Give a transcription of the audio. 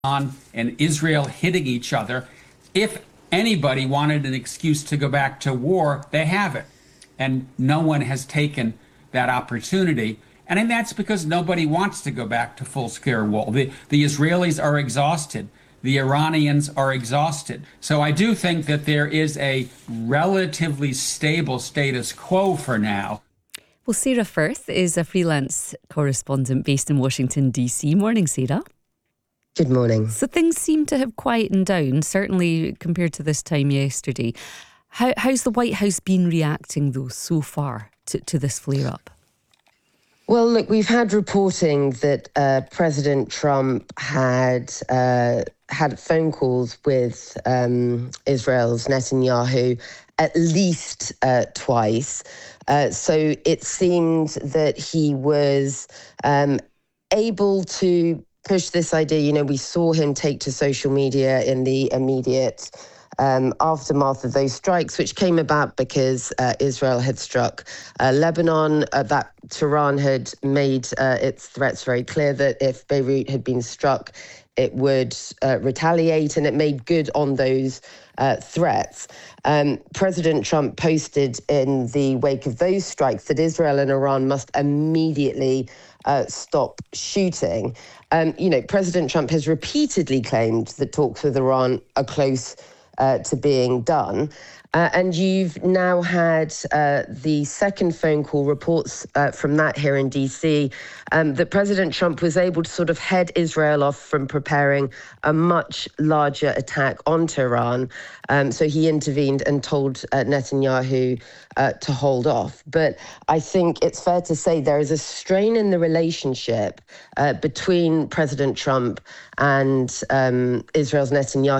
and Israel hitting each other. If anybody wanted an excuse to go back to war, they have it. And no one has taken that opportunity. And that's because nobody wants to go back to full-scale war. The Israelis are exhausted. The Iranians are exhausted. So I do think that there is a relatively stable status quo for now. Well, Sarah Firth is a freelance correspondent based in Washington, D.C. Morning, Sarah. Good morning. So things seem to have quietened down, certainly compared to this time yesterday. How's the White House been reacting, though, so far to this flare-up? Well, look, we've had reporting that President Trump had phone calls with Israel's Netanyahu at least twice. So it seemed that he was able to push this idea. You know, we saw him take to social media in the immediate aftermath of those strikes, which came about because Israel had struck Lebanon. That Tehran had made its threats very clear that if Beirut had been struck, it would retaliate, and it made good on those threats. President Trump posted in the wake of those strikes that Israel and Iran must immediately stop shooting. President Trump has repeatedly claimed that talks with Iran are close to being done. And you've now had the second phone call reports from that here in DC that President Trump was able to sort of head Israel off from preparing a much larger attack on Tehran. So he intervened and told Netanyahu to hold off. But I think it's fair to say there is a strain in the relationship between President Trump and Israel's Netanyahu